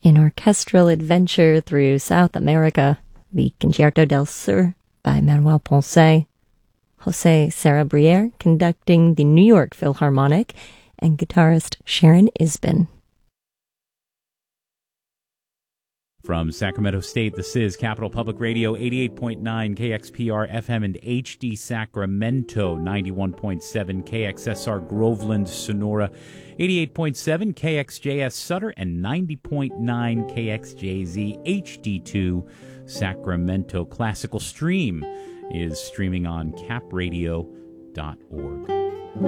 An orchestral adventure through South America, the Concerto del Sur by Manuel Ponce, Jose Sarabriere conducting the New York Philharmonic, and guitarist Sharon Isbin. From Sacramento State, this is Capital Public Radio, 88.9 KXPR FM and HD Sacramento, 91.7 KXSR Groveland, Sonora, 88.7 KXJS Sutter, and 90.9 KXJZ HD2 Sacramento. Classical Stream is streaming on capradio.org.